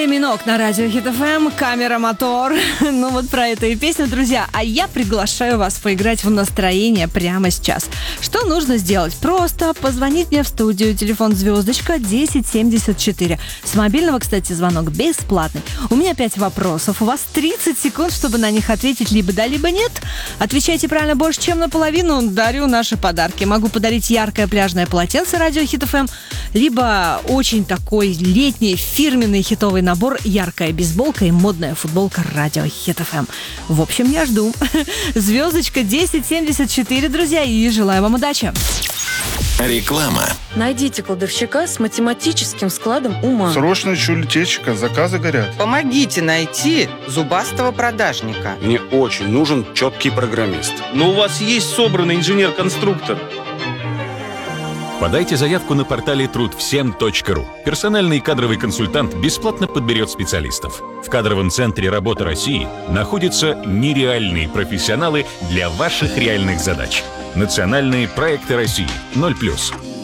Кайли Минок на радио Хит ФМ, камера, мотор. Ну вот про это и песня, друзья. А я приглашаю вас поиграть в настроение прямо сейчас. Что нужно сделать? Просто позвонить мне в студию. Телефон звездочка 1074. С мобильного, кстати, звонок бесплатный. У меня 5 вопросов. У вас 30 секунд, чтобы на них ответить либо да, либо нет. Отвечайте правильно больше, чем наполовину. Дарю наши подарки. Могу подарить яркое пляжное полотенце радио Хит ФМ, либо очень такой летний фирменный хитовый набор, яркая бейсболка и модная футболка радио Хит ФМ. В общем, я жду. Звездочка 1074, друзья, и желаю вам удачи. Реклама. Найдите кладовщика с математическим складом ума. Срочно ищу летчика, заказы горят. Помогите найти зубастого продажника. Мне очень нужен четкий программист. Но у вас есть собранный инженер-конструктор. Подайте заявку на портале трудвсем.ру. Персональный кадровый консультант бесплатно подберет специалистов. В кадровом центре «Работа России» находятся нереальные профессионалы для ваших реальных задач. Национальные проекты России 0+.